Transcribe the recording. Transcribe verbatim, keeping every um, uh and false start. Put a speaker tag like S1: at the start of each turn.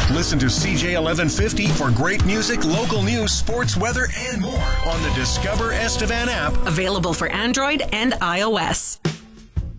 S1: Listen to C J eleven fifty for great music, local news, sports, weather, and more on the Discover Estevan app.
S2: Available for Android and iOS.